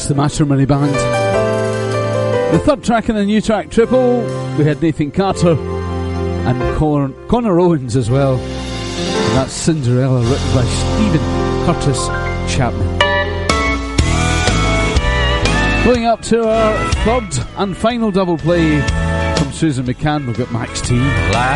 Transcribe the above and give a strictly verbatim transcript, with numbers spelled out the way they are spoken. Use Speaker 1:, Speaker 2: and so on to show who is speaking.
Speaker 1: the Matrimony Band. The third track in the new track triple, we had Nathan Carter and Con- Connor Owens as well. And that's Cinderella, written by Stephen Curtis Chapman. Going up to our third and final double play from Susan McCann, we've got Max T.